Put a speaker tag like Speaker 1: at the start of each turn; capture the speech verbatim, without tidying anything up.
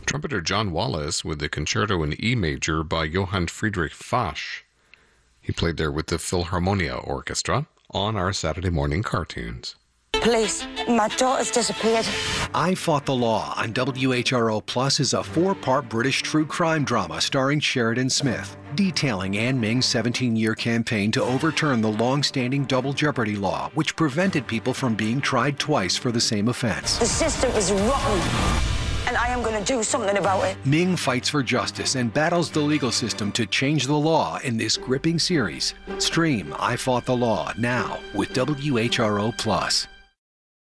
Speaker 1: Trumpeter John Wallace with the Concerto in E Major by Johann Friedrich Fasch. He played there with the Philharmonia Orchestra on our Saturday morning cartoons.
Speaker 2: Police, my daughter's disappeared.
Speaker 3: I Fought the Law on W H R O Plus is a four-part British true crime drama starring Sheridan Smith, detailing Anne Ming's seventeen-year campaign to overturn the long-standing double jeopardy law, which prevented people from being tried twice for the same offense.
Speaker 2: The system is rotten, and I am going to do something about it.
Speaker 3: Ming fights for justice and battles the legal system to change the law in this gripping series. Stream I Fought the Law now with W H R O Plus.